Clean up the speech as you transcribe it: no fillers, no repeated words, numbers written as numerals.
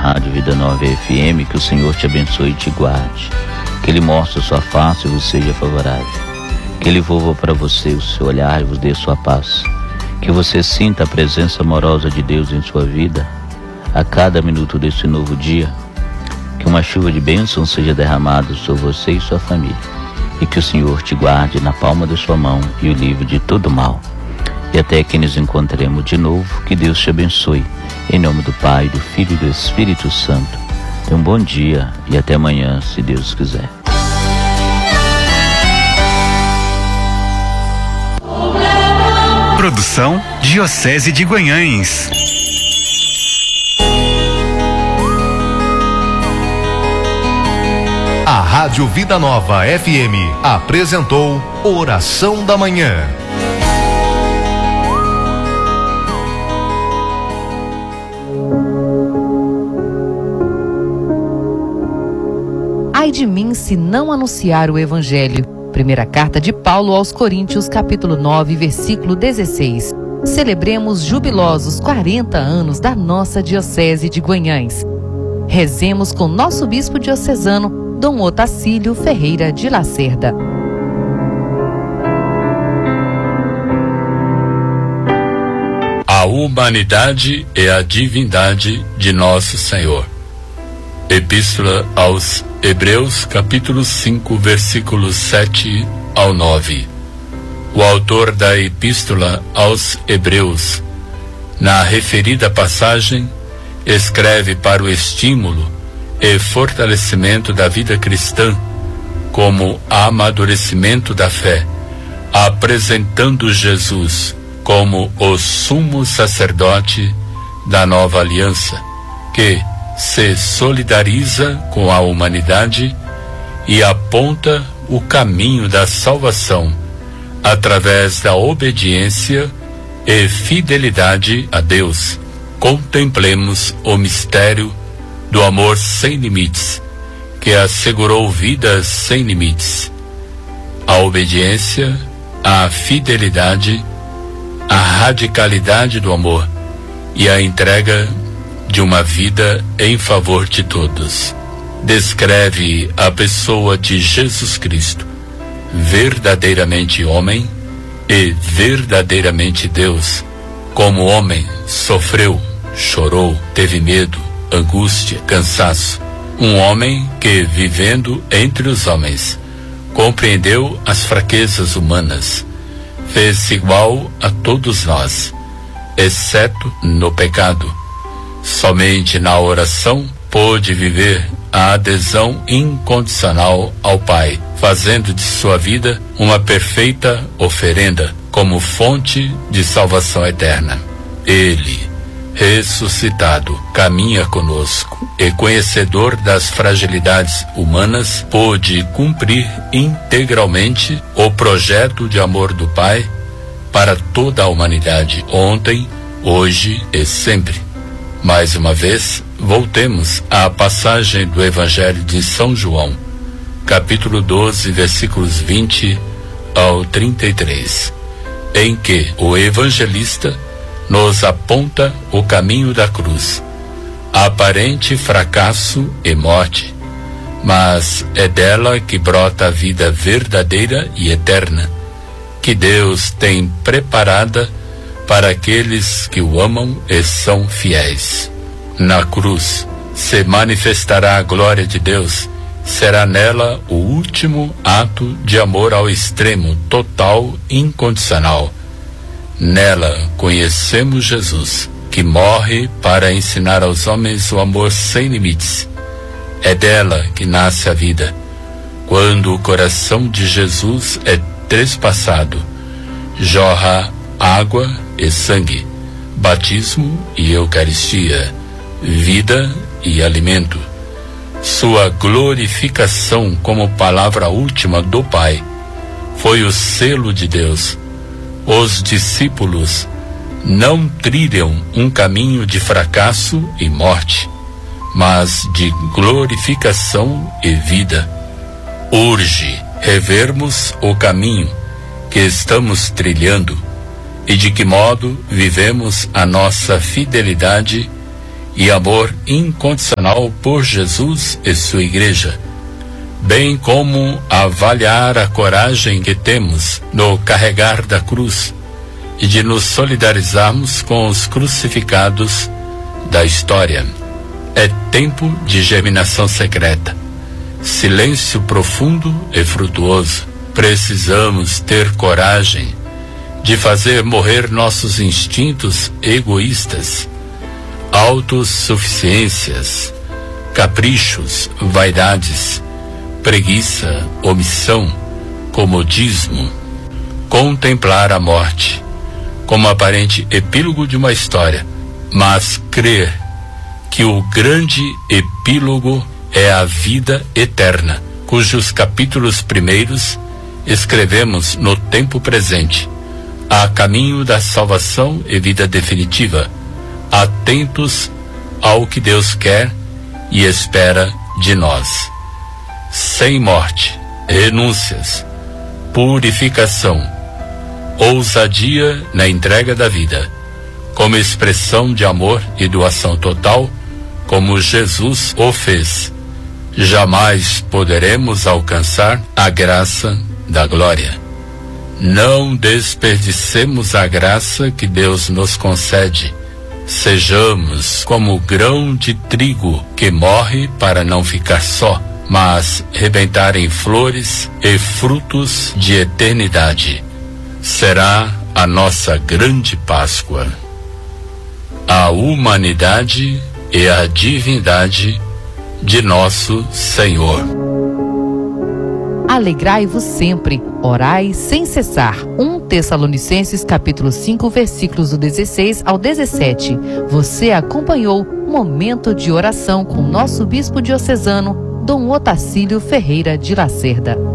Rádio Vida Nova FM, que o Senhor te abençoe e te guarde, que Ele mostre a sua face e vos seja favorável, que Ele volva para você o seu olhar e vos dê sua paz, que você sinta a presença amorosa de Deus em sua vida a cada minuto desse novo dia, que uma chuva de bênção seja derramada sobre você e sua família, e que o Senhor te guarde na palma da sua mão e o livre de todo mal. E até que nos encontremos de novo, que Deus te abençoe. Em nome do Pai, do Filho e do Espírito Santo. Tenha um bom dia e até amanhã, se Deus quiser. Produção Diocese de Guanhães. A Rádio Vida Nova FM apresentou Oração da Manhã. Ai de mim se não anunciar o Evangelho. Primeira carta de Paulo aos Coríntios, capítulo 9, versículo 16. Celebremos jubilosos 40 anos da nossa Diocese de Guanhães. Rezemos com nosso bispo diocesano, Dom Otacílio Ferreira de Lacerda. A humanidade e a divindade de Nosso Senhor. Epístola aos Hebreus, capítulo 5, versículos 7 ao 9. O autor da Epístola aos Hebreus, na referida passagem, escreve para o estímulo e fortalecimento da vida cristã, como amadurecimento da fé, apresentando Jesus como o sumo sacerdote da nova aliança, que se solidariza com a humanidade e aponta o caminho da salvação através da obediência e fidelidade a Deus. Contemplemos o mistério do amor sem limites, que assegurou vidas sem limites. A obediência, a fidelidade, a radicalidade do amor e a entrega de uma vida em favor de todos. Descreve a pessoa de Jesus Cristo, verdadeiramente homem e verdadeiramente Deus. Como homem, sofreu, chorou, teve medo, angústia, cansaço. Um homem que, vivendo entre os homens, compreendeu as fraquezas humanas, fez-se igual a todos nós, exceto no pecado. Somente na oração pôde viver a adesão incondicional ao Pai, fazendo de sua vida uma perfeita oferenda, como fonte de salvação eterna. Ele, ressuscitado, caminha conosco e, conhecedor das fragilidades humanas, pôde cumprir integralmente o projeto de amor do Pai para toda a humanidade, ontem, hoje e sempre. Mais uma vez, voltemos à passagem do Evangelho de São João, capítulo 12, versículos 20 ao 33, em que o evangelista nos aponta o caminho da cruz, aparente fracasso e morte, mas é dela que brota a vida verdadeira e eterna, que Deus tem preparada para aqueles que o amam e são fiéis. Na cruz se manifestará a glória de Deus, será nela o último ato de amor ao extremo, total, incondicional. Nela conhecemos Jesus, que morre para ensinar aos homens o amor sem limites. É dela que nasce a vida. Quando o coração de Jesus é trespassado, jorra água e sangue, batismo e Eucaristia, vida e alimento. Sua glorificação como palavra última do Pai foi o selo de Deus. Os discípulos não trilham um caminho de fracasso e morte, mas de glorificação e vida. Urge revermos o caminho que estamos trilhando e de que modo vivemos a nossa fidelidade e amor incondicional por Jesus e sua Igreja, bem como avaliar a coragem que temos no carregar da cruz e de nos solidarizarmos com os crucificados da história. É tempo de germinação secreta, silêncio profundo e frutuoso. Precisamos ter coragem de fazer morrer nossos instintos egoístas, autossuficiências, caprichos, vaidades, preguiça, omissão, comodismo. Contemplar a morte como aparente epílogo de uma história, mas crer que o grande epílogo é a vida eterna, cujos capítulos primeiros escrevemos no tempo presente, a caminho da salvação e vida definitiva, atentos ao que Deus quer e espera de nós. Sem morte, renúncias, purificação, ousadia na entrega da vida, como expressão de amor e doação total, como Jesus o fez, jamais poderemos alcançar a graça da glória. Não desperdicemos a graça que Deus nos concede. Sejamos como o grão de trigo que morre para não ficar só, mas rebentar em flores e frutos de eternidade. Será a nossa grande Páscoa. A humanidade e a divindade de nosso Senhor. Alegrai-vos sempre, orai sem cessar. 1 Tessalonicenses capítulo 5, versículos do 16 ao 17. Você acompanhou Momento de Oração com nosso bispo diocesano, Dom Otacílio Ferreira de Lacerda.